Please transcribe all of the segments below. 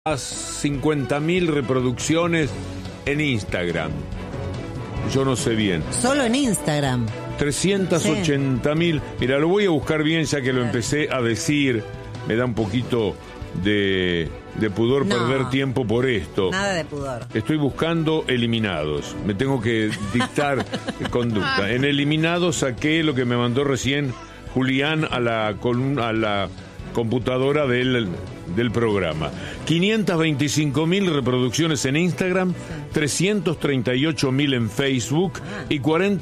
50.000 reproducciones en Instagram. Yo no sé bien. Solo en Instagram. 380.000. Sí. Mira, lo voy a buscar bien ya que lo empecé a decir. Me da un poquito de pudor perder tiempo por esto. Nada de pudor. Estoy buscando eliminados. Me tengo que dictar conducta. En eliminados saqué lo que me mandó recién Julián a la computadora del programa. 525.000 reproducciones en Instagram, 338.000 en Facebook y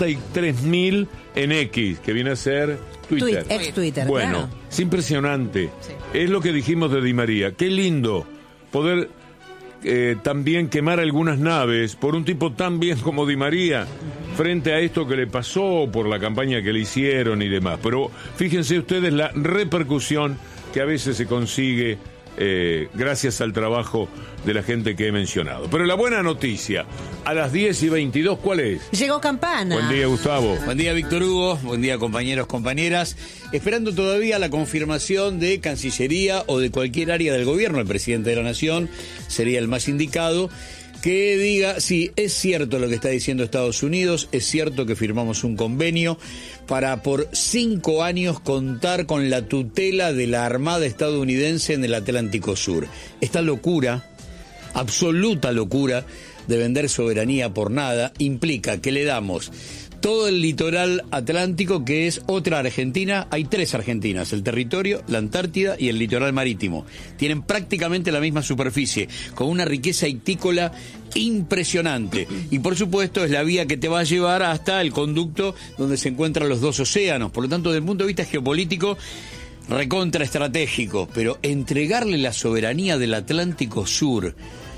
43.000 en X, que viene a ser Twitter. Ex-Twitter. Bueno, claro. Es impresionante. Sí. Es lo que dijimos de Di María. Qué lindo poder también quemar algunas naves por un tipo tan bien como Di María, frente a esto que le pasó por la campaña que le hicieron y demás. Pero fíjense ustedes la repercusión que a veces se consigue gracias al trabajo de la gente que he mencionado. Pero la buena noticia, a las 10:22, ¿cuál es? Llegó Campana. Buen día, Gustavo. Buen día, Víctor Hugo. Buen día, compañeros, compañeras. Esperando todavía la confirmación de Cancillería o de cualquier área del gobierno. El presidente de la Nación sería el más indicado, que diga, sí, es cierto lo que está diciendo Estados Unidos, es cierto que firmamos un convenio para por 5 años contar con la tutela de la Armada estadounidense en el Atlántico Sur. Esta locura, absoluta locura, de vender soberanía por nada, implica que le damos todo el litoral atlántico, que es otra Argentina. Hay 3 Argentinas: el territorio, la Antártida y el litoral marítimo. Tienen prácticamente la misma superficie, con una riqueza hictícola impresionante. Y por supuesto es la vía que te va a llevar hasta el conducto donde se encuentran los 2 océanos. Por lo tanto, desde el punto de vista geopolítico, recontraestratégico. Pero entregarle la soberanía del Atlántico Sur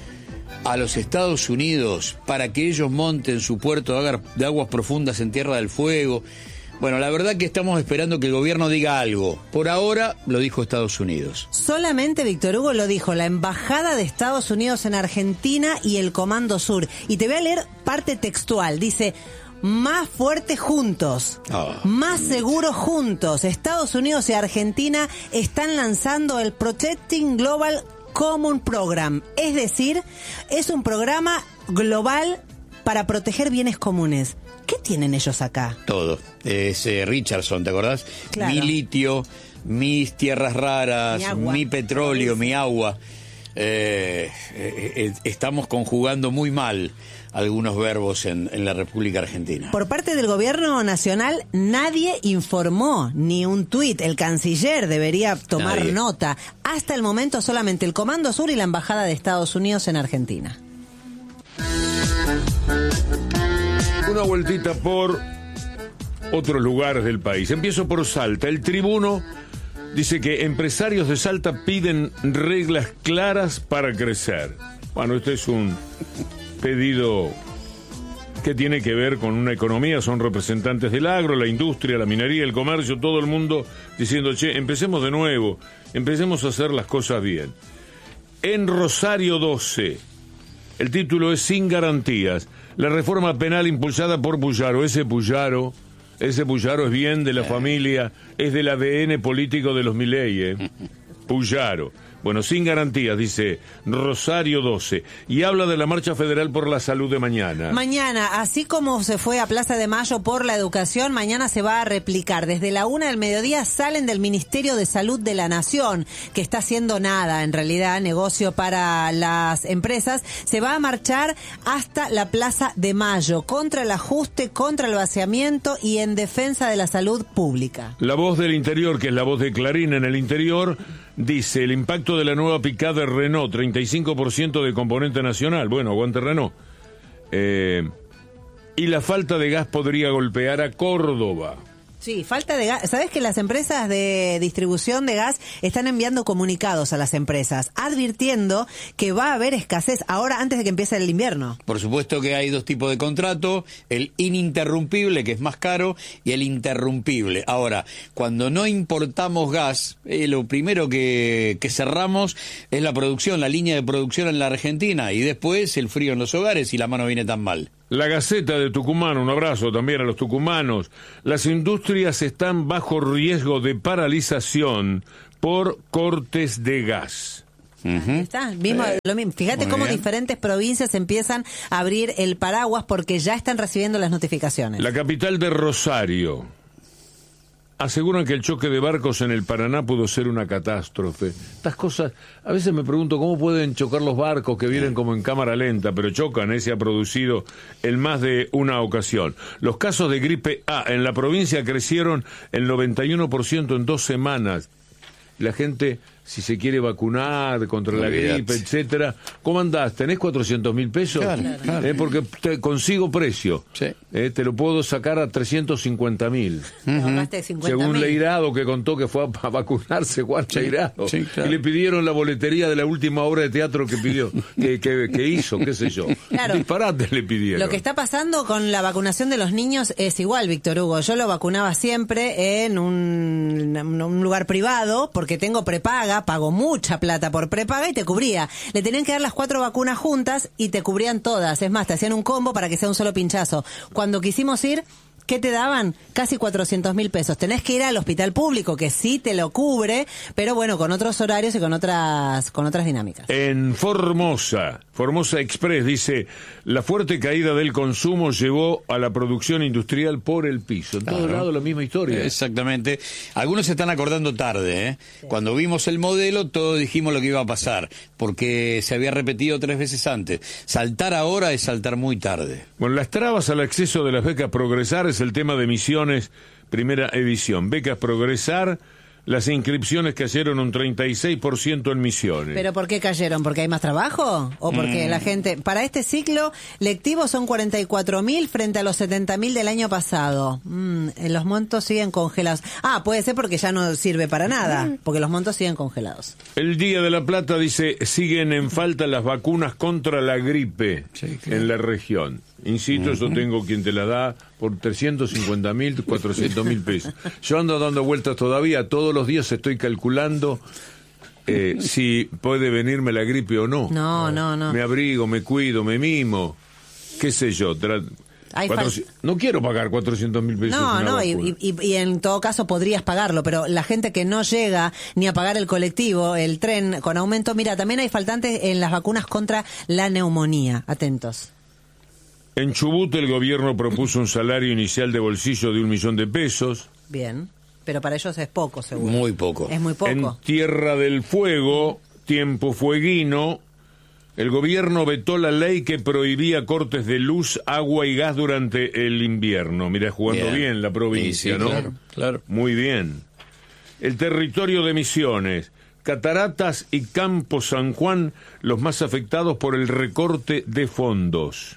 a los Estados Unidos para que ellos monten su puerto de aguas profundas en Tierra del Fuego. Bueno, la verdad que estamos esperando que el gobierno diga algo. Por ahora lo dijo Estados Unidos. Solamente, Víctor Hugo, lo dijo la Embajada de Estados Unidos en Argentina y el Comando Sur. Y te voy a leer parte textual. Dice: más fuerte juntos, más seguros juntos. Estados Unidos y Argentina están lanzando el Protecting Global Common Program, es decir, es un programa global para proteger bienes comunes. ¿Qué tienen ellos acá? Todo. Es Richardson, ¿te acordás? Claro. Mi litio, mis tierras raras, mi petróleo, mi agua. Estamos conjugando muy mal algunos verbos en la República Argentina. Por parte del gobierno nacional nadie informó, ni un tuit. El canciller debería tomar nota. Hasta el momento solamente el Comando Sur y la Embajada de Estados Unidos en Argentina. Una vueltita por otros lugares del país. Empiezo por Salta. El Tribuno dice que empresarios de Salta piden reglas claras para crecer. Bueno, este es un pedido que tiene que ver con una economía. Son representantes del agro, la industria, la minería, el comercio, todo el mundo diciendo, che, empecemos de nuevo, empecemos a hacer las cosas bien. En Rosario 12, el título es Sin garantías, la reforma penal impulsada por Puyaro. Ese Puyaro es bien de la familia, es del ADN político de los Milei, Puyaro. Bueno, sin garantías, dice Rosario 12. Y habla de la marcha federal por la salud de mañana. Mañana, así como se fue a Plaza de Mayo por la educación, mañana se va a replicar. Desde la 1 del mediodía salen del Ministerio de Salud de la Nación, que está haciendo nada, en realidad, negocio para las empresas. Se va a marchar hasta la Plaza de Mayo, contra el ajuste, contra el vaciamiento y en defensa de la salud pública. La Voz del Interior, que es la voz de Clarín en el interior, dice: el impacto de la nueva Pickup de Renault, 35% de componente nacional. Bueno, aguante Renault. Y la falta de gas podría golpear a Córdoba. Sí, falta de gas. ¿Sabés que las empresas de distribución de gas están enviando comunicados a las empresas advirtiendo que va a haber escasez ahora antes de que empiece el invierno? Por supuesto que hay 2 tipos de contrato: el ininterrumpible, que es más caro, y el interrumpible. Ahora, cuando no importamos gas, lo primero que cerramos es la producción, la línea de producción en la Argentina, y después el frío en los hogares y la mano viene tan mal. La Gaceta de Tucumán, un abrazo también a los tucumanos. Las industrias están bajo riesgo de paralización por cortes de gas. Está, lo mismo. Fíjate cómo diferentes provincias empiezan a abrir el paraguas porque ya están recibiendo las notificaciones. La capital de Rosario. Aseguran que el choque de barcos en el Paraná pudo ser una catástrofe. Estas cosas, a veces me pregunto cómo pueden chocar los barcos que vienen como en cámara lenta, pero chocan, se ha producido en más de una ocasión. Los casos de gripe A en la provincia crecieron el 91% en 2 semanas. La gente, si se quiere vacunar contra la gripe, etcétera, ¿cómo andás? ¿Tenés 400.000 pesos? Claro. Porque te consigo precio. Sí. Te lo puedo sacar a 350.000. Según Leirado, que contó que fue a vacunarse, Juan Leirado. Sí, claro. Y le pidieron la boletería de la última obra de teatro que pidió, que hizo, qué sé yo. Claro. Disparate le pidieron. Lo que está pasando con la vacunación de los niños es igual, Víctor Hugo. Yo lo vacunaba siempre en un lugar privado, porque tengo prepaga, pago mucha plata por prepaga y te cubría. Le tenían que dar las 4 vacunas juntas y te cubrían todas. Es más, te hacían un combo para que sea un solo pinchazo. Cuando quisimos ir, ¿qué te daban? Casi 400.000 pesos. Tenés que ir al hospital público, que sí te lo cubre, pero bueno, con otros horarios y con otras dinámicas. En Formosa Express dice, la fuerte caída del consumo llevó a la producción industrial por el piso. En todo lado la misma historia. Exactamente. Algunos se están acordando tarde, ¿eh? Sí. Cuando vimos el modelo, todos dijimos lo que iba a pasar, porque se había repetido 3 veces antes. Saltar ahora es saltar muy tarde. Bueno, las trabas al acceso de las becas Progresar es el tema de Misiones, primera edición. Becas Progresar, las inscripciones cayeron un 36% en Misiones. ¿Pero por qué cayeron? ¿Porque hay más trabajo? ¿O porque la gente...? Para este ciclo lectivo son 44.000 frente a los 70.000 del año pasado. Los montos siguen congelados. Puede ser porque ya no sirve para nada, porque los montos siguen congelados. El Día de la Plata dice, siguen en falta las vacunas contra la gripe en la región. Insisto, yo tengo quien te la da por 350.000, 400.000 pesos. Yo ando dando vueltas todavía, todos los días estoy calculando si puede venirme la gripe o no. No. Me abrigo, me cuido, me mimo, qué sé yo. No quiero pagar 400.000 pesos. No, y en todo caso podrías pagarlo, pero la gente que no llega ni a pagar el colectivo, el tren con aumento, mira, también hay faltantes en las vacunas contra la neumonía. Atentos. En Chubut el gobierno propuso un salario inicial de bolsillo de 1 millón de pesos. Bien, pero para ellos es poco, seguro. Muy poco. Es muy poco. En Tierra del Fuego, tiempo fueguino, el gobierno vetó la ley que prohibía cortes de luz, agua y gas durante el invierno. Mira, jugando bien la provincia, ¿no? Claro. Muy bien. El territorio de Misiones, Cataratas y Campo San Juan, los más afectados por el recorte de fondos.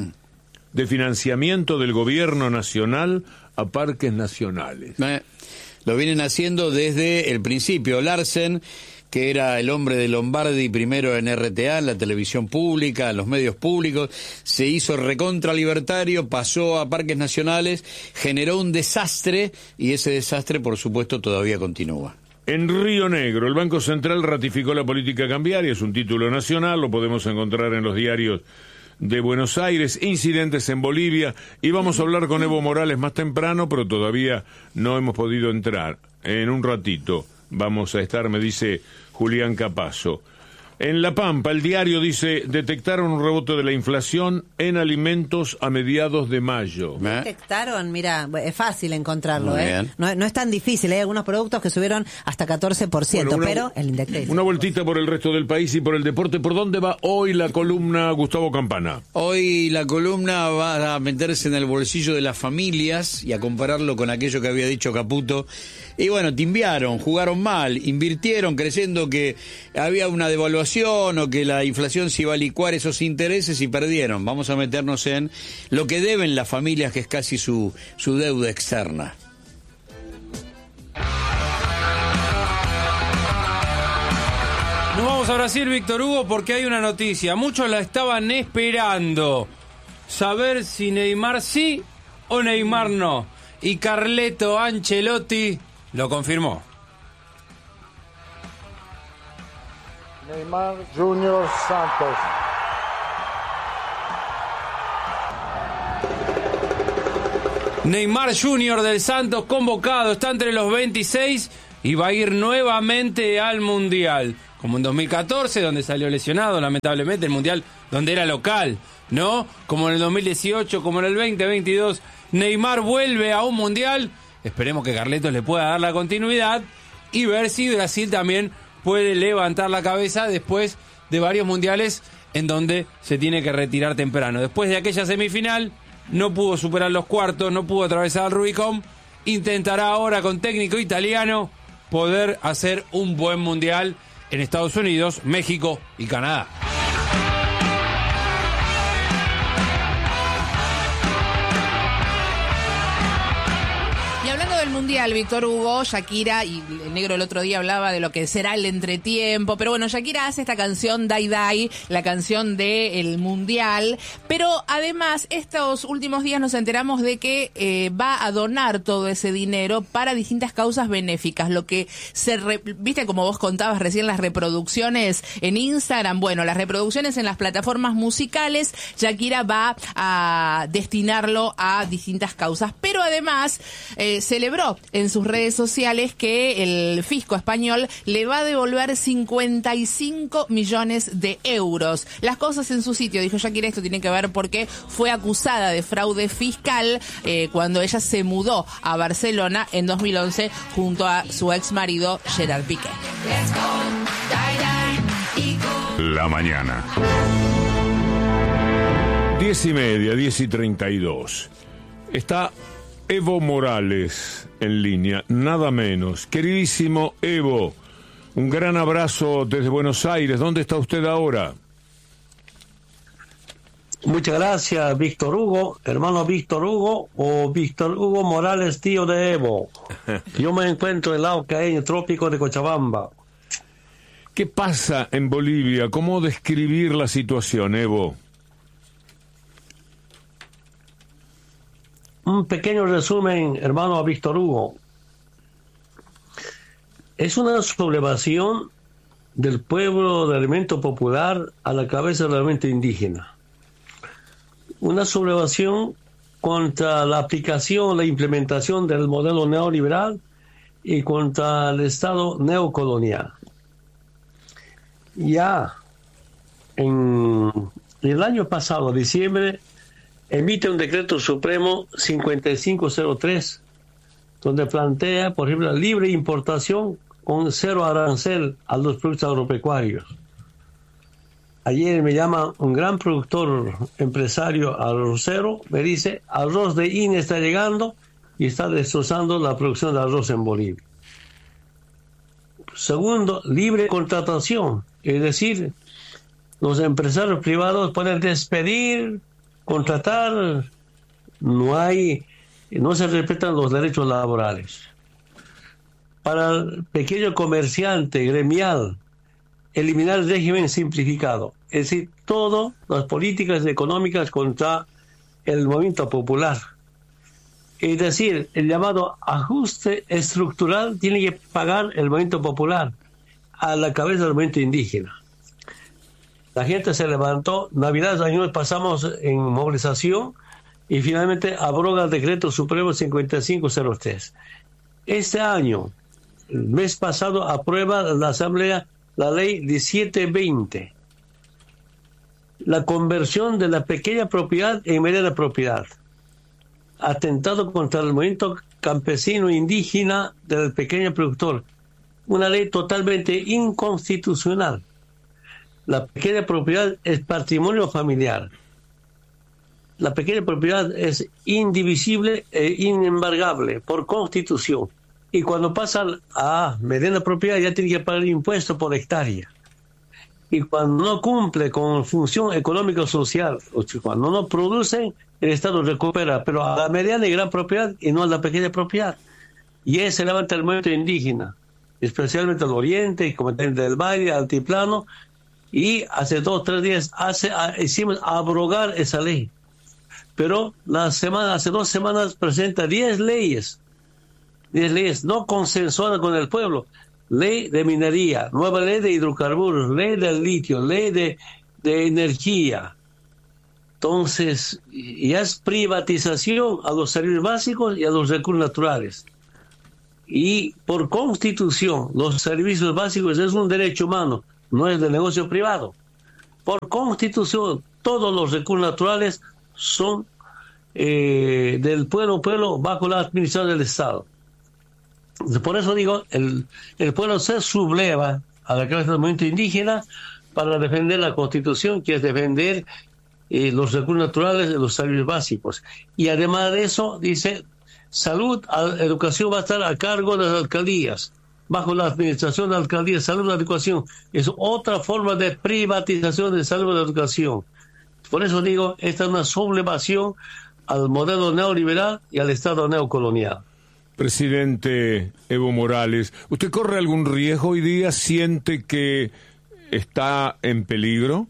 De financiamiento del gobierno nacional a parques nacionales. Lo vienen haciendo desde el principio. Larsen, que era el hombre de Lombardi primero en RTA, en la televisión pública, en los medios públicos, se hizo recontralibertario, pasó a parques nacionales, generó un desastre y ese desastre, por supuesto, todavía continúa. En Río Negro, el Banco Central ratificó la política cambiaria, es un título nacional, lo podemos encontrar en los diarios de Buenos Aires. Incidentes en Bolivia, y vamos a hablar con Evo Morales más temprano, pero todavía no hemos podido entrar. En un ratito vamos a estar, me dice Julián Capazo. En La Pampa, el diario dice, detectaron un rebote de la inflación en alimentos a mediados de mayo. Detectaron, mira, es fácil encontrarlo, no es tan difícil, hay algunos productos que subieron hasta 14%, pero el índice. Una vueltita por el resto del país y por el deporte. ¿Por dónde va hoy la columna Gustavo Campana? Hoy la columna va a meterse en el bolsillo de las familias y a compararlo con aquello que había dicho Caputo. Y bueno, timbiaron, jugaron mal, invirtieron creyendo que había una devaluación o que la inflación se iba a licuar esos intereses y perdieron. Vamos a meternos en lo que deben las familias, que es casi su deuda externa. Nos vamos a Brasil, Víctor Hugo, porque hay una noticia. Muchos la estaban esperando. Saber si Neymar sí o Neymar no. Y Carleto Ancelotti lo confirmó. Neymar Junior Santos. Neymar Junior del Santos convocado, está entre los 26 y va a ir nuevamente al Mundial. como en 2014, donde salió lesionado, lamentablemente, el Mundial donde era local, ¿no? Como en el 2018, como en el 2022, Neymar vuelve a un Mundial. Esperemos que Carletos le pueda dar la continuidad y ver si Brasil también puede levantar la cabeza después de varios mundiales en donde se tiene que retirar temprano. Después de aquella semifinal, no pudo superar los cuartos, no pudo atravesar el Rubicón. Intentará ahora con técnico italiano poder hacer un buen mundial en Estados Unidos, México y Canadá. Mundial, Víctor Hugo, Shakira, y el negro el otro día hablaba de lo que será el entretiempo, pero bueno, Shakira hace esta canción Dai Dai, la canción del Mundial, pero además estos últimos días nos enteramos de que va a donar todo ese dinero para distintas causas benéficas, lo que viste como vos contabas recién las reproducciones en Instagram, bueno, las reproducciones en las plataformas musicales, Shakira va a destinarlo a distintas causas, pero además celebró en sus redes sociales que el fisco español le va a devolver 55 millones de euros. Las cosas en su sitio, dijo Shakira, esto tiene que ver porque fue acusada de fraude fiscal cuando ella se mudó a Barcelona en 2011 junto a su ex marido Gerard Piqué. La mañana. 10:30, 10:32. Está Evo Morales en línea, nada menos. Queridísimo Evo, un gran abrazo desde Buenos Aires. ¿Dónde está usted ahora? Muchas gracias, Víctor Hugo, hermano Víctor Hugo, o Víctor Hugo Morales, tío de Evo. Yo me encuentro en el lado caeño trópico de Cochabamba. ¿Qué pasa en Bolivia? ¿Cómo describir la situación, Evo? Un pequeño resumen, hermano Víctor Hugo. Es una sublevación del pueblo del elemento popular a la cabeza del elemento indígena. Una sublevación contra la aplicación, la implementación del modelo neoliberal y contra el Estado neocolonial. Ya en el año pasado, diciembre, emite un decreto supremo 5503, donde plantea, por ejemplo, la libre importación con 0 arancel a los productos agropecuarios. Ayer me llama un gran productor empresario arrocero, me dice, arroz de INE está llegando y está destrozando la producción de arroz en Bolivia. Segundo, libre contratación, es decir, los empresarios privados pueden despedir, contratar, no se respetan los derechos laborales. Para el pequeño comerciante gremial, eliminar el régimen simplificado, es decir, todas las políticas económicas contra el movimiento popular. Es decir, el llamado ajuste estructural tiene que pagar el movimiento popular a la cabeza del movimiento indígena. La gente se levantó, Navidad, años pasamos en movilización y finalmente abroga el decreto supremo 5503. Este año, el mes pasado, aprueba la Asamblea la ley 1720, la conversión de la pequeña propiedad en mediana propiedad, atentado contra el movimiento campesino indígena del pequeño productor, una ley totalmente inconstitucional. La pequeña propiedad es patrimonio familiar. La pequeña propiedad es indivisible e inembargable por constitución. Y cuando pasa a mediana propiedad ya tiene que pagar impuestos por hectárea. Y cuando no cumple con función económico-social, cuando no producen, el Estado recupera, pero a la mediana y gran propiedad y no a la pequeña propiedad. Y ese levanta el movimiento indígena, especialmente el oriente, como del Valle, altiplano. Y hace 2 o 3 días hicimos abrogar esa ley. Pero hace 2 semanas presenta 10 leyes no consensuadas con el pueblo. Ley de minería, nueva ley de hidrocarburos, ley del litio, ley de energía. Entonces, ya es privatización a los servicios básicos y a los recursos naturales. Y por constitución, los servicios básicos es un derecho humano, no es de negocio privado. Por constitución, todos los recursos naturales son del pueblo bajo la administración del Estado. Por eso digo, el pueblo se subleva a la cabeza del movimiento indígena para defender la constitución, que es defender los recursos naturales de los servicios básicos. Y además de eso, dice, salud, educación va a estar a cargo de las alcaldías, bajo la administración de la alcaldía, salud, educación. Es otra forma de privatización de salud y educación. Por eso digo, esta es una sublevación al modelo neoliberal y al Estado neocolonial. Presidente Evo Morales, ¿usted corre algún riesgo hoy día? ¿Siente que está en peligro?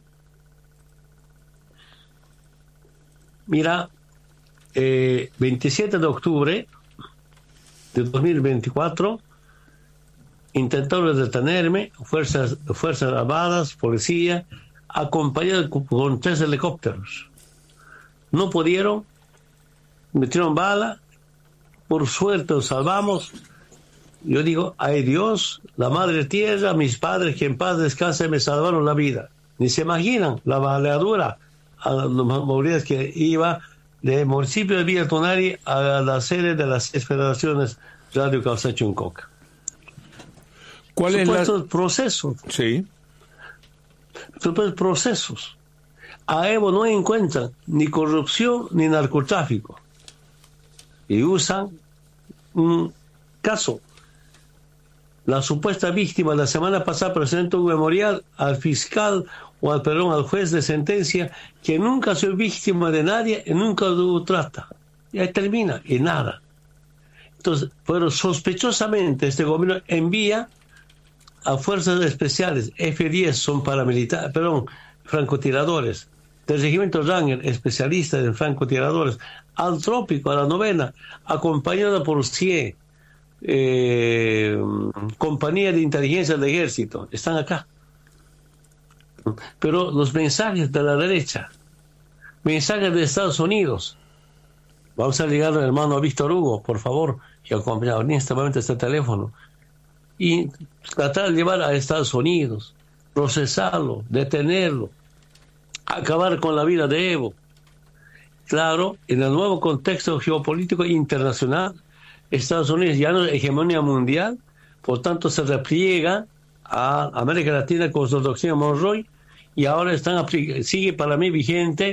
Mira, 27 de octubre de 2024 intentaron detenerme fuerzas armadas, policía, acompañados con 3 helicópteros. No pudieron, metieron bala, por suerte nos salvamos. Yo digo, ay Dios, la madre tierra, mis padres, que en paz descansen, me salvaron la vida. Ni se imaginan la baleadura a los movilidades que iba del municipio de Villa Tonari a la sede de las federaciones Radio Calzachuncoca. ¿Cuál es la proceso? Sí. Supuestos procesos. A Evo no encuentran ni corrupción ni narcotráfico. Y usan un caso. La supuesta víctima la semana pasada presentó un memorial al fiscal o al juez de sentencia que nunca soy víctima de nadie y nunca lo trata. Y ahí termina, y nada. Entonces, pero sospechosamente este gobierno envía a fuerzas especiales, F-10 son paramilitares, francotiradores, del regimiento Ranger, especialistas en francotiradores, al trópico, a la 9ª, acompañada por 100 compañías de inteligencia del ejército, están acá. Pero los mensajes de la derecha, mensajes de Estados Unidos, vamos a ligar al hermano Víctor Hugo, por favor, que acompaña en este momento este teléfono, y tratar de llevar a Estados Unidos, procesarlo, detenerlo, acabar con la vida de Evo. Claro, en el nuevo contexto geopolítico internacional, Estados Unidos ya no es hegemonía mundial, por tanto se repliega a América Latina con su doctrina Monroe, y ahora sigue para mí vigente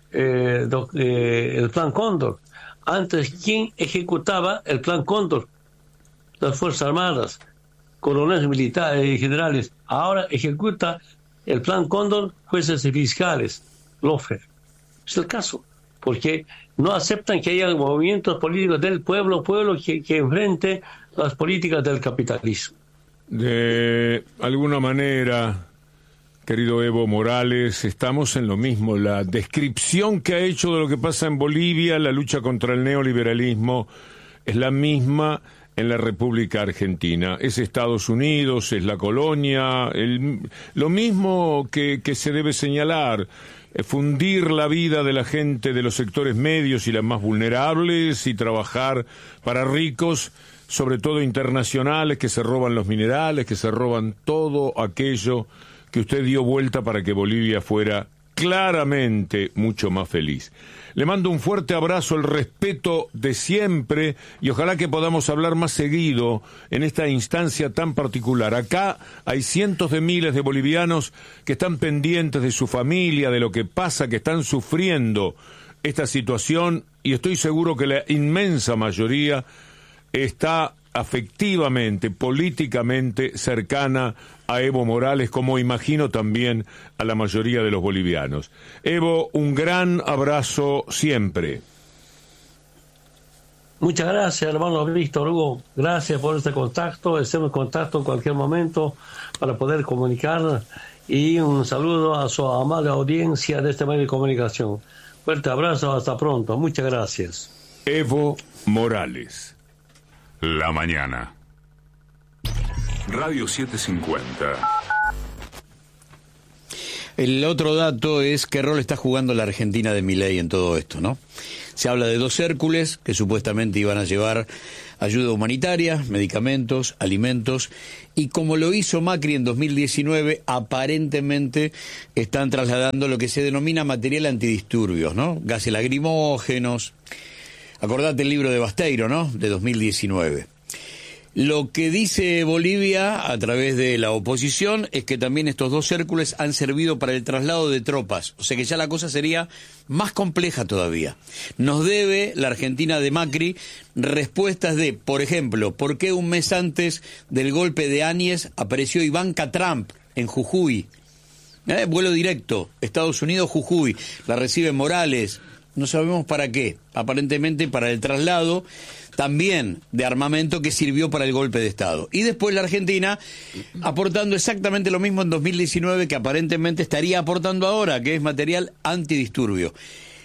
el Plan Cóndor. Antes, ¿quién ejecutaba el Plan Cóndor? Las Fuerzas Armadas, coroneles militares y generales. Ahora ejecuta el Plan Cóndor jueces y fiscales, Lofer. Es el caso, porque no aceptan que haya movimientos políticos del pueblo que enfrente las políticas del capitalismo. De alguna manera, querido Evo Morales, estamos en lo mismo. La descripción que ha hecho de lo que pasa en Bolivia, la lucha contra el neoliberalismo, es la misma en la República Argentina. Es Estados Unidos, es la colonia, lo mismo que se debe señalar, fundir la vida de la gente de los sectores medios y las más vulnerables y trabajar para ricos, sobre todo internacionales, que se roban los minerales, que se roban todo aquello que usted dio vuelta para que Bolivia fuera claramente mucho más feliz. Le mando un fuerte abrazo, el respeto de siempre, y ojalá que podamos hablar más seguido en esta instancia tan particular. Acá hay cientos de miles de bolivianos que están pendientes de su familia, de lo que pasa, que están sufriendo esta situación, y estoy seguro que la inmensa mayoría está afectivamente, políticamente cercana a Evo Morales, como imagino también a la mayoría de los bolivianos. Evo, un gran abrazo siempre. Muchas gracias, hermano Víctor Hugo. Gracias por este contacto. Estemos en contacto en cualquier momento para poder comunicar. Y un saludo a su amable audiencia de este medio de comunicación. Fuerte abrazo, hasta pronto. Muchas gracias. Evo Morales. La mañana. Radio 750. El otro dato es qué rol está jugando la Argentina de Milei en todo esto, ¿no? Se habla de 2 Hércules que supuestamente iban a llevar ayuda humanitaria, medicamentos, alimentos, y como lo hizo Macri en 2019, aparentemente están trasladando lo que se denomina material antidisturbios, ¿no? Gases lacrimógenos. Acordate el libro de Basteiro, ¿no? De 2019. Lo que dice Bolivia a través de la oposición es que también estos 2 Hércules han servido para el traslado de tropas, o sea que ya la cosa sería más compleja todavía. Nos debe la Argentina de Macri respuestas de, por ejemplo, ¿por qué un mes antes del golpe de Áñez apareció Ivanka Trump en Jujuy? Vuelo directo, Estados Unidos, Jujuy, la recibe Morales, no sabemos para qué, aparentemente para el traslado también de armamento que sirvió para el golpe de Estado. Y después la Argentina aportando exactamente lo mismo en 2019 que aparentemente estaría aportando ahora, que es material antidisturbio.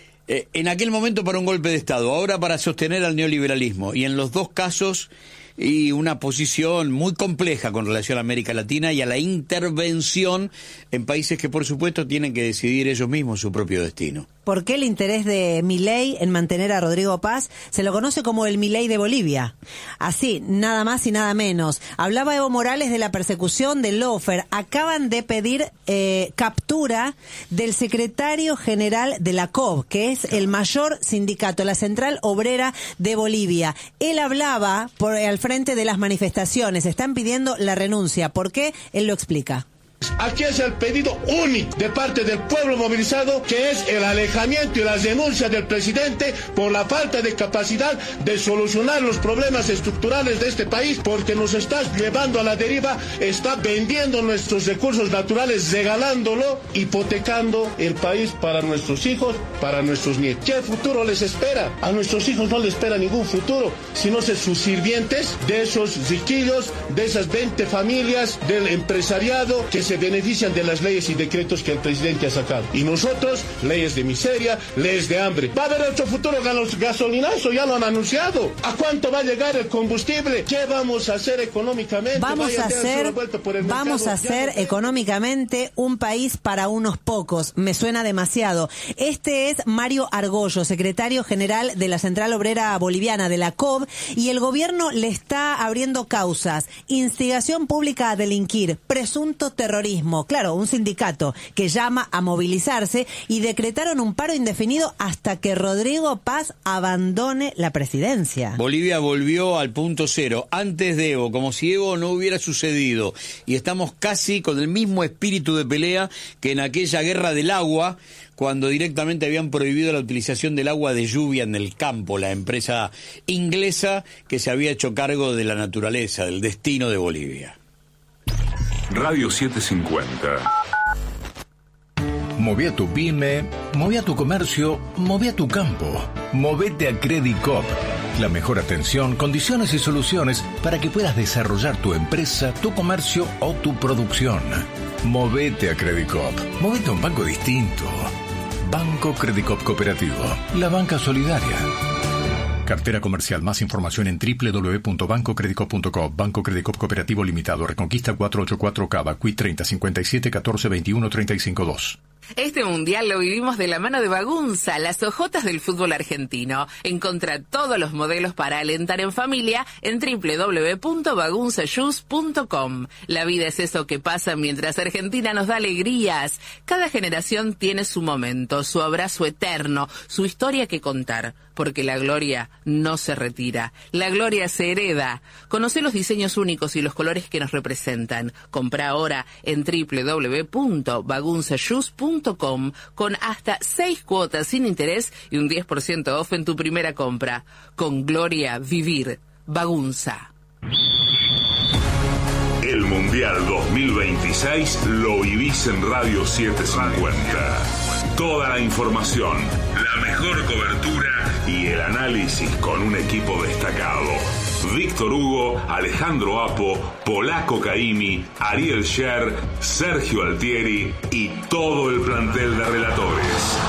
En aquel momento para un golpe de Estado, ahora para sostener al neoliberalismo. Y en los 2 casos, y una posición muy compleja con relación a América Latina y a la intervención en países que por supuesto tienen que decidir ellos mismos su propio destino. ¿Por qué el interés de Milei en mantener a Rodrigo Paz? Se lo conoce como el Milei de Bolivia. Así, nada más y nada menos. Hablaba Evo Morales de la persecución del lawfare. Acaban de pedir captura del secretario general de la COB, que es el mayor sindicato, la Central Obrera de Bolivia. Él hablaba al frente de las manifestaciones. Están pidiendo la renuncia. ¿Por qué? Él lo explica. Aquí es el pedido único de parte del pueblo movilizado, que es el alejamiento y la denuncia del presidente por la falta de capacidad de solucionar los problemas estructurales de este país, porque nos está llevando a la deriva, está vendiendo nuestros recursos naturales, regalándolo, hipotecando el país para nuestros hijos, para nuestros nietos. ¿Qué futuro les espera? A nuestros hijos no les espera ningún futuro, sino ser sus sirvientes de esos riquillos, de esas 20 familias del empresariado que se benefician de las leyes y decretos que el presidente ha sacado. Y nosotros, leyes de miseria, leyes de hambre. Va a haber otro futuro con los gasolinazos, ya lo han anunciado. ¿A cuánto va a llegar el combustible? ¿Qué vamos a hacer económicamente? Vamos a hacer económicamente un país para unos pocos. Me suena demasiado. Este es Mario Argollo, secretario general de la Central Obrera Boliviana, de la COB, y el gobierno le está abriendo causas. Instigación pública a delinquir, presunto terrorismo. Claro, un sindicato que llama a movilizarse, y decretaron un paro indefinido hasta que Rodrigo Paz abandone la presidencia. Bolivia volvió al punto cero, antes de Evo, como si Evo no hubiera sucedido. Y estamos casi con el mismo espíritu de pelea que en aquella guerra del agua, cuando directamente habían prohibido la utilización del agua de lluvia en el campo, la empresa inglesa que se había hecho cargo de la naturaleza, del destino de Bolivia. Radio 750. Moví a tu pyme, moví a tu comercio, moví a tu campo. Movete a Credit Coop. La mejor atención, condiciones y soluciones para que puedas desarrollar tu empresa, tu comercio o tu producción. Movete a Credit Coop. Movete a un banco distinto. Banco Credit Coop Cooperativo. La banca solidaria. Cartera comercial. Más información en www.bancocreditcoop.com. Banco Credit Coop Cooperativo Limitado. Reconquista 484 Cava. Quit 30 57 14 21 35 2. Este mundial lo vivimos de la mano de Bagunza, las hojotas del fútbol argentino. Encontrá todos los modelos para alentar en familia en www.bagunzashoes.com. La vida es eso que pasa mientras Argentina nos da alegrías. Cada generación tiene su momento, su abrazo eterno, su historia que contar. Porque la gloria no se retira, la gloria se hereda. Conoce los diseños únicos y los colores que nos representan. Comprá ahora en www.bagunzashoes.com con hasta 6 cuotas sin interés y un 10% off en tu primera compra. Con gloria, vivir. Bagunza. El Mundial 2026 lo vivís en Radio 750. Toda la información, la mejor cobertura y el análisis con un equipo destacado. Víctor Hugo, Alejandro Apo, Polaco Caimi, Ariel Sher, Sergio Altieri y todo el plantel de relatores.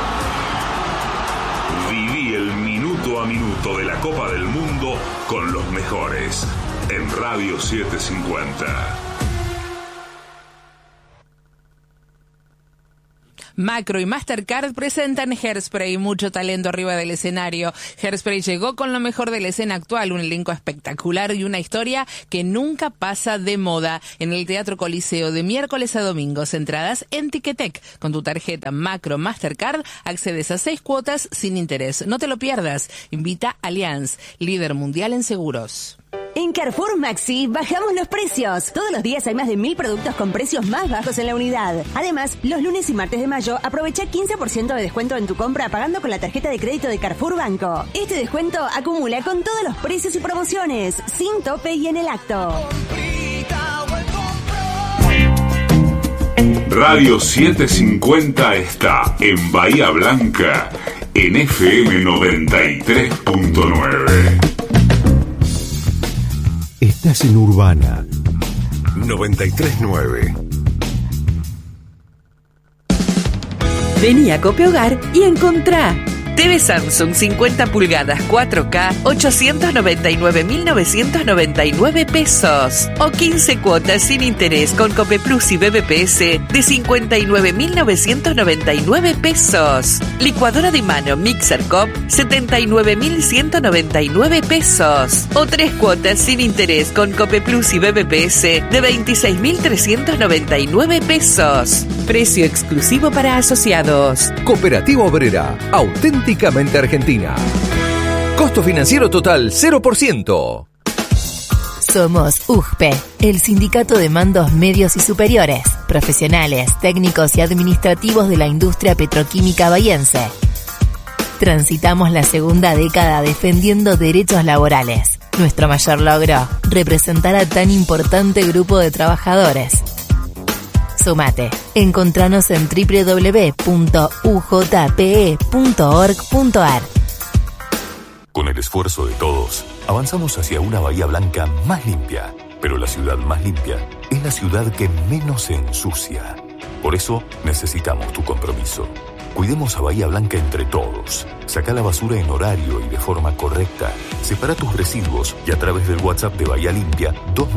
Viví el minuto a minuto de la Copa del Mundo con los mejores en Radio 750. Macro y Mastercard presentan Hairspray, mucho talento arriba del escenario. Hairspray llegó con lo mejor de la escena actual, un elenco espectacular y una historia que nunca pasa de moda. En el Teatro Coliseo de miércoles a domingos, entradas en Ticketek. Con tu tarjeta Macro Mastercard accedes a 6 cuotas sin interés. No te lo pierdas. Invita Allianz, líder mundial en seguros. En Carrefour Maxi bajamos los precios. Todos los días hay más de 1000 productos con precios más bajos en la unidad. Además, los lunes y martes de mayo aprovecha 15% de descuento en tu compra pagando con la tarjeta de crédito de Carrefour Banco. Este descuento acumula con todos los precios y promociones, sin tope y en el acto. Radio 750 está en Bahía Blanca en FM 93.9. Estás en Urbana 93.9. Vení a Cope Hogar y encontrá TV Samsung 50 pulgadas 4K 899.999 pesos o 15 cuotas sin interés con Cope Plus y BBPS de 59.999 pesos. Licuadora de mano Mixer Cop 79.199 pesos o 3 cuotas sin interés con Cope Plus y BBPS de 26.399 pesos. Precio exclusivo para asociados. Cooperativa Obrera, auténticamente argentina. Costo financiero total 0%. Somos UGPE, el sindicato de mandos medios y superiores, profesionales, técnicos y administrativos de la industria petroquímica bahiense. Transitamos la segunda década defendiendo derechos laborales. Nuestro mayor logro, representar a tan importante grupo de trabajadores. Sumate. Encontranos en www.ujpe.org.ar. Con el esfuerzo de todos, avanzamos hacia una Bahía Blanca más limpia. Pero la ciudad más limpia es la ciudad que menos se ensucia. Por eso necesitamos tu compromiso. Cuidemos a Bahía Blanca entre todos. Saca la basura en horario y de forma correcta. Separa tus residuos y a través del WhatsApp de Bahía Limpia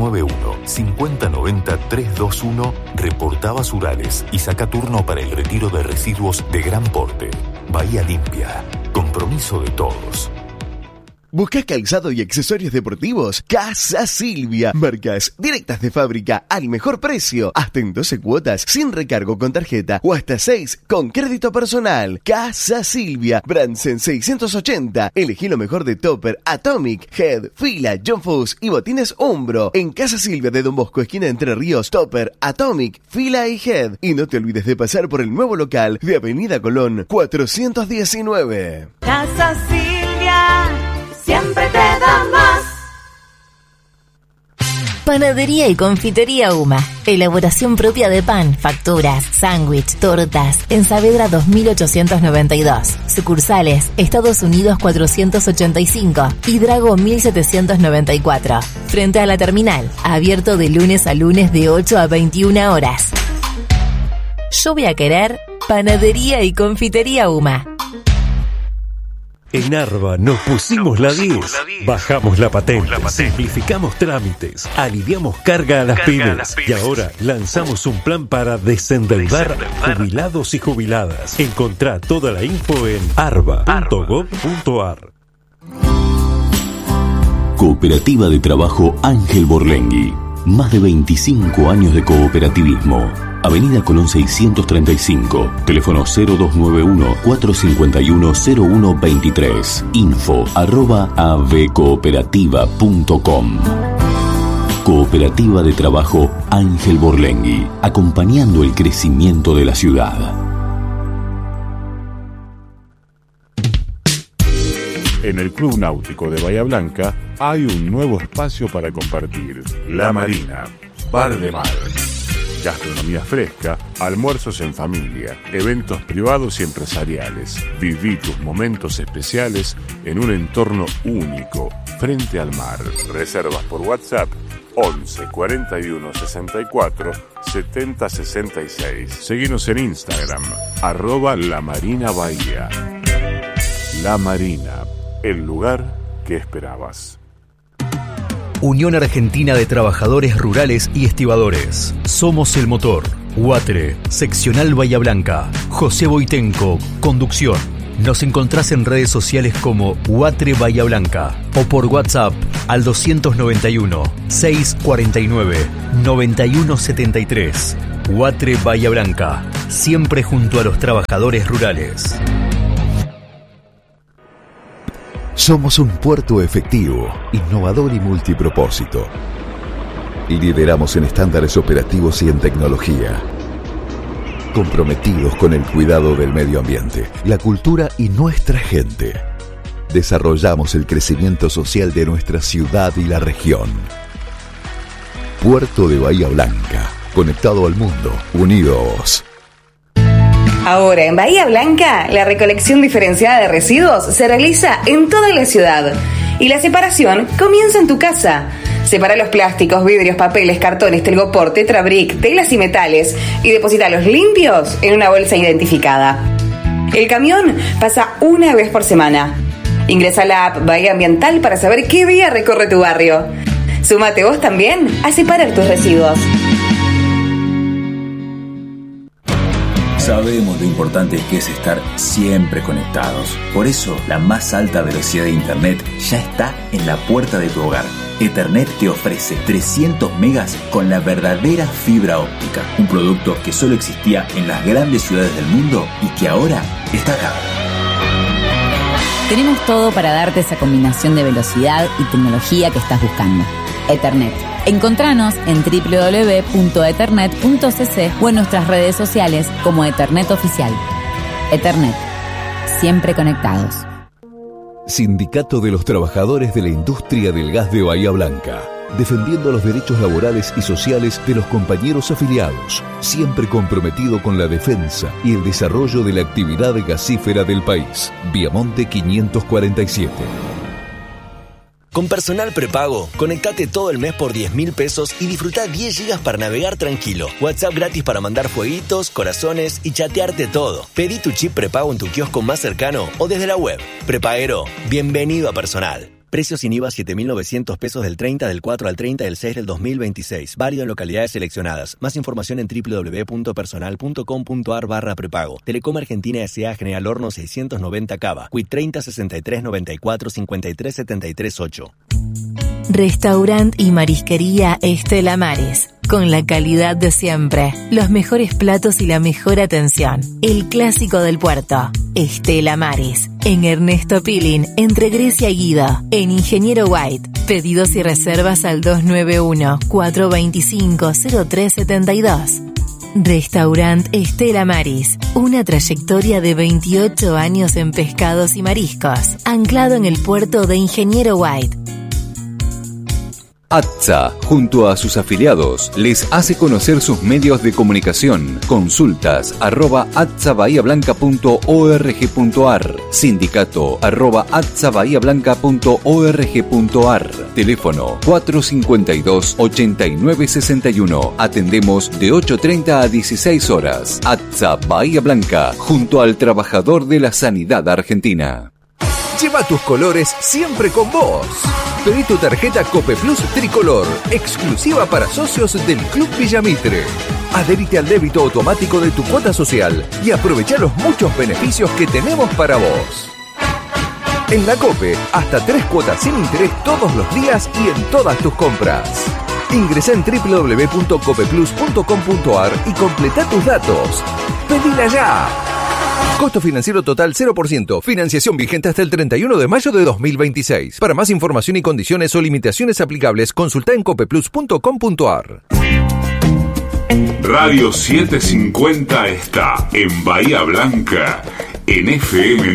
291-5090-321 reporta basurales y saca turno para el retiro de residuos de gran porte. Bahía Limpia. Compromiso de todos. ¿Buscas calzado y accesorios deportivos? Casa Silvia. Marcas directas de fábrica al mejor precio. Hasta en 12 cuotas sin recargo con tarjeta o hasta 6 con crédito personal. Casa Silvia. Bransen 680. Elegí lo mejor de Topper, Atomic, Head, Fila, John Fuss y botines Umbro. En Casa Silvia de Don Bosco, esquina Entre Ríos, Topper, Atomic, Fila y Head. Y no te olvides de pasar por el nuevo local de Avenida Colón 419. Casa Silvia. Siempre te da más. Panadería y confitería Uma. Elaboración propia de pan, facturas, sándwich, tortas. En Saavedra 2892. Sucursales, Estados Unidos 485 y Drago 1794. Frente a la terminal. Abierto de lunes a lunes de 8 a 21 horas. Yo voy a querer Panadería y confitería Uma. En Arba nos pusimos la 10, bajamos la patente, simplificamos trámites, aliviamos carga a las pymes y ahora lanzamos un plan para desendeudar jubilados y jubiladas. Encontrá toda la info en arba.gov.ar. Cooperativa de Trabajo Ángel Borlengui. Más de 25 años de cooperativismo. Avenida Colón 635, teléfono 0291-451-0123, info@avcooperativa.com. Cooperativa de Trabajo Ángel Borlengui, acompañando el crecimiento de la ciudad. En el Club Náutico de Bahía Blanca hay un nuevo espacio para compartir. La Marina, bar de mar. Gastronomía fresca, almuerzos en familia, eventos privados y empresariales. Viví tus momentos especiales en un entorno único, frente al mar. Reservas por WhatsApp 11 41 64 70 66. Seguinos en Instagram, @LaMarinaBahía. La Marina, el lugar que esperabas. Unión Argentina de Trabajadores Rurales y Estibadores. Somos el motor. UATRE, Seccional Bahía Blanca. José Boitenco, conducción. Nos encontrás en redes sociales como UATRE Bahía Blanca o por WhatsApp al 291-649-9173. UATRE Bahía Blanca, siempre junto a los trabajadores rurales. Somos un puerto efectivo, innovador y multipropósito. Lideramos en estándares operativos y en tecnología. Comprometidos con el cuidado del medio ambiente, la cultura y nuestra gente. Desarrollamos el crecimiento social de nuestra ciudad y la región. Puerto de Bahía Blanca, conectado al mundo, unidos. Ahora en Bahía Blanca, la recolección diferenciada de residuos se realiza en toda la ciudad y la separación comienza en tu casa. Separa los plásticos, vidrios, papeles, cartones, telgopor, tetrabric, telas y metales y deposítalos limpios en una bolsa identificada. El camión pasa una vez por semana. Ingresa a la app Bahía Ambiental para saber qué día recorre tu barrio. Súmate vos también a separar tus residuos. Sabemos lo importante que es estar siempre conectados. Por eso, la más alta velocidad de Internet ya está en la puerta de tu hogar. Ethernet te ofrece 300 megas con la verdadera fibra óptica. Un producto que solo existía en las grandes ciudades del mundo y que ahora está acá. Tenemos todo para darte esa combinación de velocidad y tecnología que estás buscando. Ethernet. Encontranos en www.ethernet.cc o en nuestras redes sociales como Ethernet Oficial. Ethernet. Siempre conectados. Sindicato de los Trabajadores de la Industria del Gas de Bahía Blanca. Defendiendo los derechos laborales y sociales de los compañeros afiliados. Siempre comprometido con la defensa y el desarrollo de la actividad gasífera del país. Viamonte 547. Con Personal Prepago, conectate todo el mes por 10.000 pesos y disfruta 10 gigas para navegar tranquilo. WhatsApp gratis para mandar fueguitos, corazones y chatearte todo. Pedí tu chip prepago en tu kiosco más cercano o desde la web. Prepaguero, bienvenido a Personal. Precios sin IVA 7.900 pesos del 30 del 4 al 30 del 6 del 2026. Válido en localidades seleccionadas. Más información en www.personal.com.ar/prepago. Telecom Argentina S.A. General Horno 690 Cava. Quit 30 63 94 53 73 8. Restaurant y marisquería Estela Maris. Con la calidad de siempre, los mejores platos y la mejor atención. El clásico del puerto. Estela Maris. En Ernesto Pilín, entre Grecia y Guido. En Ingeniero White. Pedidos y reservas al 291-425-0372. Restaurant Estela Maris. Una trayectoria de 28 años en pescados y mariscos. Anclado en el puerto de Ingeniero White. ATSA, junto a sus afiliados, les hace conocer sus medios de comunicación. Consultas @atsabahiablanca.org.ar. Sindicato @atsabahiablanca.org.ar. Teléfono 452-8961. Atendemos de 8:30 a 16 horas. ATSA Bahía Blanca, junto al trabajador de la sanidad argentina. Lleva tus colores siempre con vos. Pedí tu tarjeta Cope Plus Tricolor, exclusiva para socios del Club Villamitre. Adherite al débito automático de tu cuota social y aprovecha los muchos beneficios que tenemos para vos. En la Cope, hasta 3 cuotas sin interés todos los días y en todas tus compras. Ingresa en www.copeplus.com.ar y completa tus datos. ¡Pedila ya! Costo financiero total 0%. Financiación vigente hasta el 31 de mayo de 2026. Para más información y condiciones o limitaciones aplicables, consulta en copeplus.com.ar. Radio 750 está en Bahía Blanca, en FM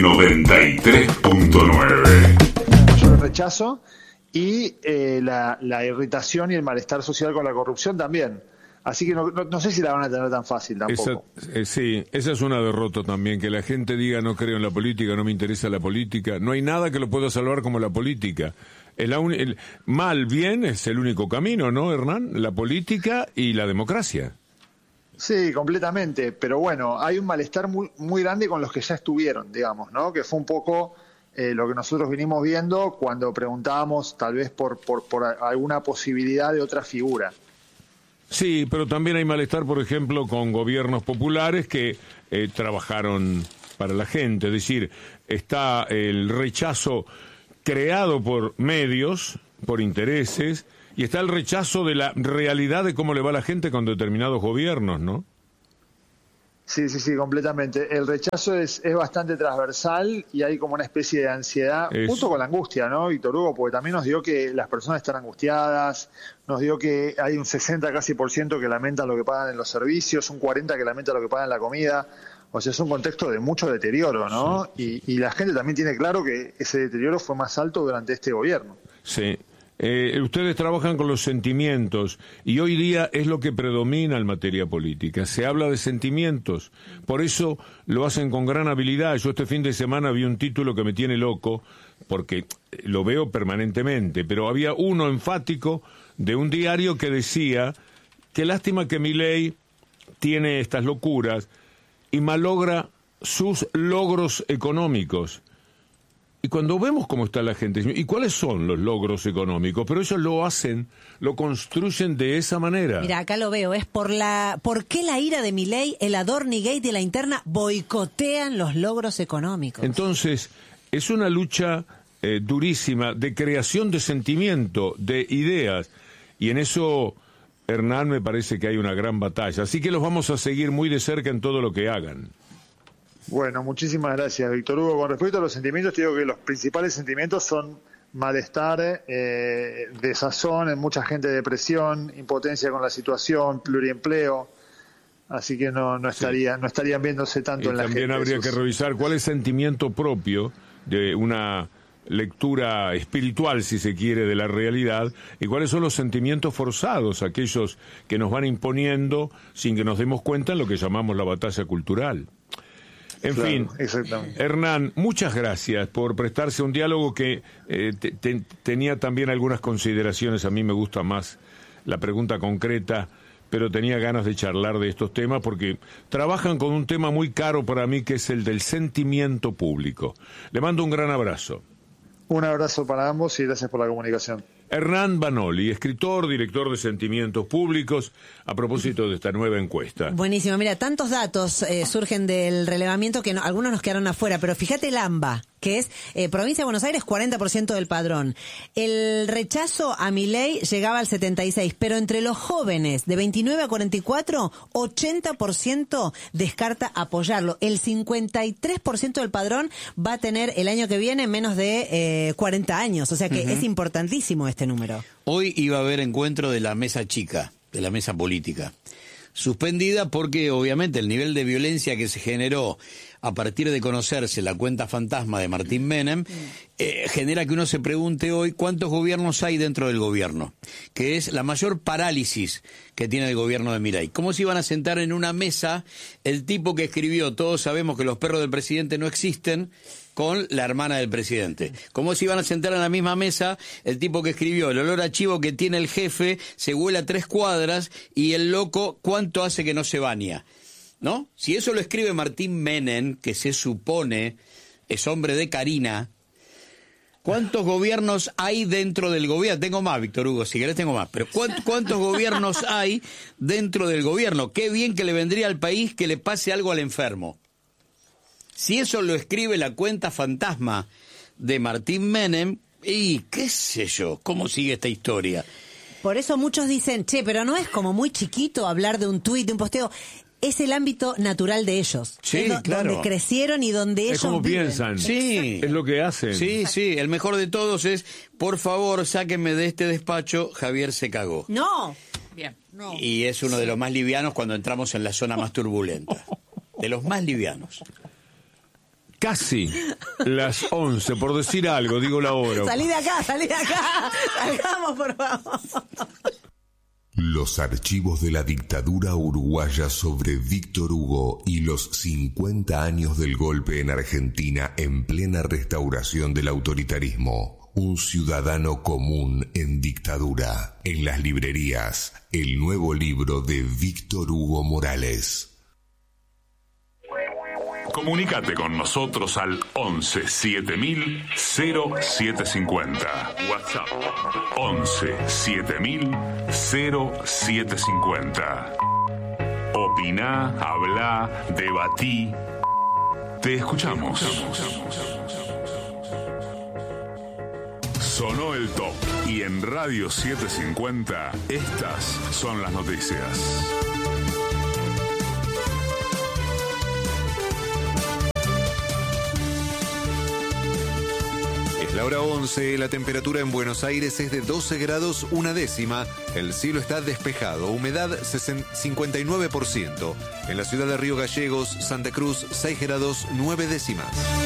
93.9. Yo el rechazo y la irritación y el malestar social con la corrupción también. Así que no sé si la van a tener tan fácil tampoco. Sí, esa es una derrota también, que la gente diga no creo en la política, no me interesa la política. No hay nada que lo pueda salvar como la política. El mal, bien es el único camino, ¿no, Hernán? La política y la democracia. Sí, completamente. Pero bueno, hay un malestar muy grande con los que ya estuvieron, digamos, ¿no? Que fue un poco lo que nosotros vinimos viendo cuando preguntábamos tal vez por alguna posibilidad de otra figura. Sí, pero también hay malestar, por ejemplo, con gobiernos populares que trabajaron para la gente. Es decir, está el rechazo creado por medios, por intereses, y está el rechazo de la realidad de cómo le va a la gente con determinados gobiernos, ¿no? Sí, completamente. El rechazo es bastante transversal y hay como una especie de ansiedad, junto con la angustia, ¿no, Víctor Hugo? Porque también nos dio que las personas están angustiadas, nos dio que hay un 60% casi que lamentan lo que pagan en los servicios, un 40% que lamentan lo que pagan en la comida. O sea, es un contexto de mucho deterioro, ¿no? Sí. Y la gente también tiene claro que ese deterioro fue más alto durante este gobierno. Sí. Ustedes trabajan con los sentimientos y hoy día es lo que predomina en materia política. Se habla de sentimientos, por eso lo hacen con gran habilidad. Yo este fin de semana vi un título que me tiene loco, porque lo veo permanentemente, pero había uno enfático de un diario que decía: qué lástima que Milei tiene estas locuras y malogra sus logros económicos. Y cuando vemos cómo está la gente, ¿y cuáles son los logros económicos? Pero ellos lo hacen, lo construyen de esa manera. Mira, acá lo veo, es ¿por qué la ira de Milei, el Adornigate y la interna boicotean los logros económicos? Entonces, es una lucha durísima de creación de sentimiento, de ideas, y en eso, Hernán, me parece que hay una gran batalla. Así que los vamos a seguir muy de cerca en todo lo que hagan. Bueno, muchísimas gracias, Víctor Hugo. Con respecto a los sentimientos, te digo que los principales sentimientos son malestar, desazón, en mucha gente depresión, impotencia con la situación, pluriempleo, así que no estarían viéndose tanto en la gente. También habría que revisar cuál es el sentimiento propio de una lectura espiritual, si se quiere, de la realidad, y cuáles son los sentimientos forzados, aquellos que nos van imponiendo sin que nos demos cuenta en lo que llamamos la batalla cultural. En fin, Hernán, muchas gracias por prestarse a un diálogo que tenía también algunas consideraciones. A mí me gusta más la pregunta concreta, pero tenía ganas de charlar de estos temas porque trabajan con un tema muy caro para mí, que es el del sentimiento público. Le mando un gran abrazo. Un abrazo para ambos y gracias por la comunicación. Hernán Banoli, escritor, director de Sentimientos Públicos, a propósito de esta nueva encuesta. Buenísimo, mira, tantos datos surgen del relevamiento que algunos nos quedaron afuera, pero fíjate el AMBA, que es Provincia de Buenos Aires, 40% del padrón. El rechazo a Milei llegaba al 76%, pero entre los jóvenes de 29 a 44, 80% descarta apoyarlo. El 53% del padrón va a tener el año que viene menos de 40 años, o sea que es importantísimo este número. Hoy iba a haber encuentro de la mesa chica, de la mesa política, suspendida porque obviamente el nivel de violencia que se generó a partir de conocerse la cuenta fantasma de Martín Menem, genera que uno se pregunte hoy cuántos gobiernos hay dentro del gobierno, que es la mayor parálisis que tiene el gobierno de Milei. ¿Cómo se iban a sentar en una mesa el tipo que escribió "todos sabemos que los perros del presidente no existen" con la hermana del presidente? ¿Cómo se iban a sentar en la misma mesa el tipo que escribió "el olor a chivo que tiene el jefe se huele a 3 cuadras" y el loco "cuánto hace que no se baña"? ¿No? Si eso lo escribe Martín Menem, que se supone es hombre de Karina, ¿cuántos gobiernos hay dentro del gobierno? Tengo más, Víctor Hugo, si querés tengo más, pero ¿cuántos gobiernos hay dentro del gobierno? Qué bien que le vendría al país que le pase algo al enfermo. Si eso lo escribe la cuenta fantasma de Martín Menem, y qué sé yo, ¿cómo sigue esta historia? Por eso muchos dicen, pero no es como muy chiquito hablar de un tuit, de un posteo. Es el ámbito natural de ellos. Sí, claro. Donde crecieron y donde ellos como viven. Piensan. Sí. Es lo que hacen. Sí, el mejor de todos es, por favor, sáquenme de este despacho, Javier se cagó. No. Bien, no. Y es uno de los más livianos cuando entramos en la zona más turbulenta. De los más livianos. Casi las 11, por decir algo, digo la hora. Salí de acá. Salgamos, por favor. Los archivos de la dictadura uruguaya sobre Víctor Hugo y los 50 años del golpe en Argentina en plena restauración del autoritarismo. Un ciudadano común en dictadura. En las librerías, el nuevo libro de Víctor Hugo Morales. Comunícate con nosotros al 11 7000 0750. WhatsApp 11 7000 0750. Opiná, habla, debatí. Te escuchamos. Sonó el top y en Radio 750 estas son las noticias. La hora 11, la temperatura en Buenos Aires es de 12 grados una décima, el cielo está despejado, humedad 59%. En la ciudad de Río Gallegos, Santa Cruz, 6 grados 9 décimas.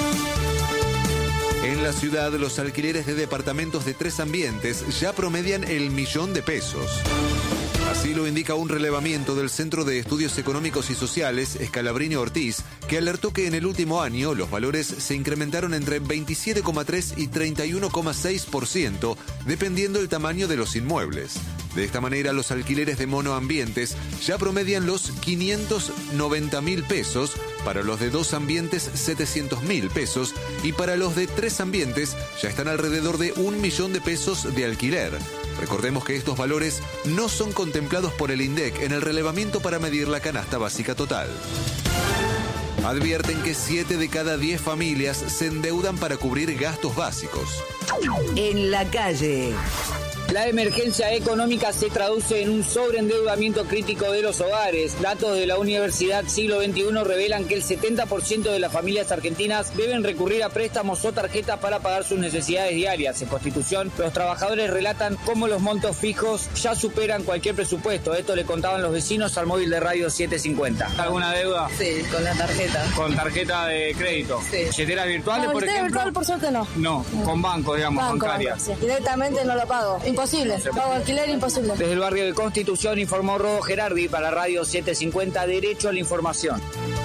En la ciudad, los alquileres de departamentos de 3 ambientes ya promedian el $1.000.000. Así lo indica un relevamiento del Centro de Estudios Económicos y Sociales, Scalabrini Ortiz, que alertó que en el último año los valores se incrementaron entre 27,3 y 31,6%, dependiendo el tamaño de los inmuebles. De esta manera, los alquileres de monoambientes ya promedian los $590.000, para los de 2 ambientes $700.000 y para los de 3 ambientes ya están alrededor de $1.000.000 de alquiler. Recordemos que estos valores no son contemplados por el INDEC en el relevamiento para medir la canasta básica total. Advierten que 7 de cada 10 familias se endeudan para cubrir gastos básicos. En la calle. La emergencia económica se traduce en un sobreendeudamiento crítico de los hogares. Datos de la Universidad Siglo XXI revelan que el 70% de las familias argentinas deben recurrir a préstamos o tarjetas para pagar sus necesidades diarias. En Constitución, los trabajadores relatan cómo los montos fijos ya superan cualquier presupuesto. Esto le contaban los vecinos al móvil de Radio 750. ¿Alguna deuda? Sí, con la tarjeta. ¿Con tarjeta de crédito? Sí. ¿Billeteras virtuales, por ejemplo? Virtual, por suerte, no. No, con banco, digamos, bancaria. Sí. Directamente no lo pago. Imposible. Pago alquiler imposible. Desde el barrio de Constitución informó Rodo Gerardi para Radio 750, Derecho a la Información.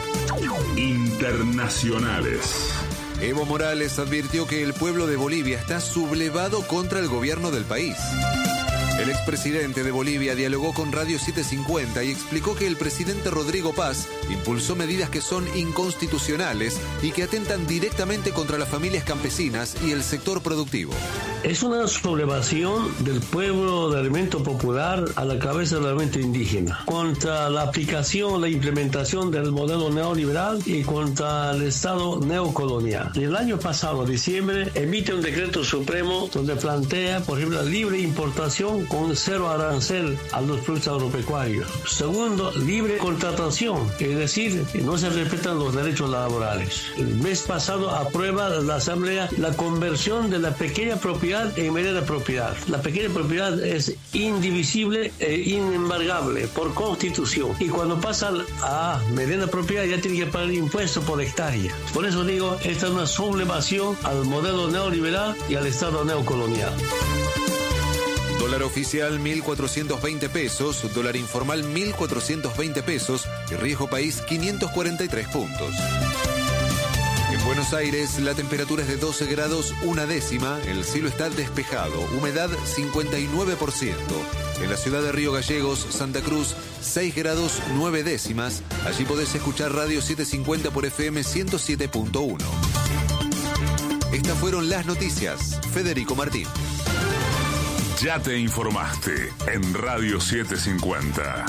Internacionales. Evo Morales advirtió que el pueblo de Bolivia está sublevado contra el gobierno del país. El expresidente de Bolivia dialogó con Radio 750 y explicó que el presidente Rodrigo Paz impulsó medidas que son inconstitucionales y que atentan directamente contra las familias campesinas y el sector productivo. Es una sublevación del pueblo del elemento popular a la cabeza del elemento indígena, contra la aplicación, la implementación del modelo neoliberal y contra el Estado neocolonial. El año pasado, diciembre, emite un decreto supremo donde plantea, por ejemplo, la libre importación con 0 arancel a los productos agropecuarios. Segundo, libre contratación, es decir, que no se respetan los derechos laborales. El mes pasado aprueba la Asamblea la conversión de la pequeña propiedad en mediana propiedad. La pequeña propiedad es indivisible e inembargable por Constitución. Y cuando pasa a mediana propiedad ya tiene que pagar impuestos por hectárea. Por eso digo, esta es una sublevación al modelo neoliberal y al Estado neocolonial. Dólar oficial 1.420 pesos, dólar informal 1.420 pesos y riesgo país 543 puntos. En Buenos Aires la temperatura es de 12 grados una décima, el cielo está despejado, humedad 59%. En la ciudad de Río Gallegos, Santa Cruz, 6 grados 9 décimas. Allí podés escuchar Radio 750 por FM 107.1. Estas fueron las noticias. Federico Martín. Ya te informaste en Radio 750.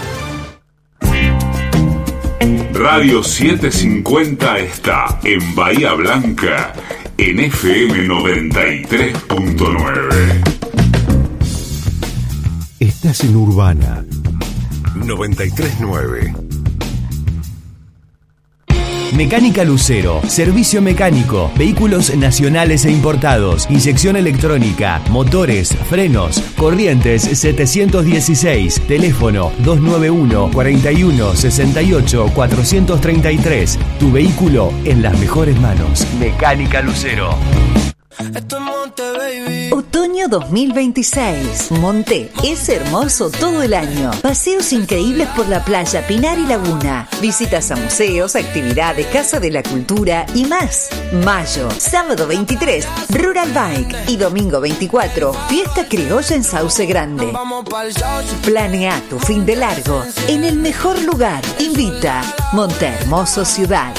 Radio 750 está en Bahía Blanca en FM 93.9. Estás en Urbana 93.9. Mecánica Lucero, servicio mecánico, vehículos nacionales e importados, inyección electrónica, motores, frenos, Corrientes 716, teléfono 291 41 68 433. Tu vehículo en las mejores manos. Mecánica Lucero. Esto es Monte, baby. Otoño 2026. Monte es hermoso todo el año. Paseos increíbles por la playa, Pinar y Laguna. Visitas a museos, actividades, Casa de la Cultura y más. Mayo, sábado 23, Rural Bike. Y domingo 24, Fiesta Criolla en Sauce Grande. Planea tu fin de largo en el mejor lugar. Invita Monte Hermoso Ciudad.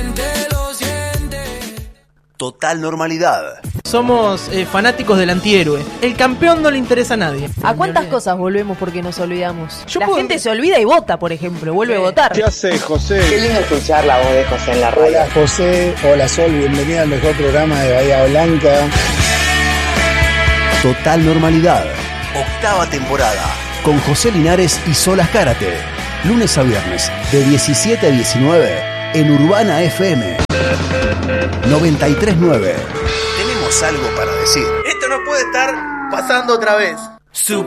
Total normalidad. Somos fanáticos del antihéroe. El campeón no le interesa a nadie. ¿A cuántas cosas volvemos porque nos olvidamos? La gente se olvida y vota, por ejemplo. Vuelve a votar. ¿Qué hace José? Qué lindo escuchar la voz de José en la radio. Hola José, hola Sol, bienvenida al mejor programa de Bahía Blanca. Total normalidad. 8ª temporada. Con José Linares y Sol Azcárate. Lunes a viernes, de 17 a 19, en Urbana FM 93.9. Tenemos algo para decir. Esto no puede estar pasando otra vez.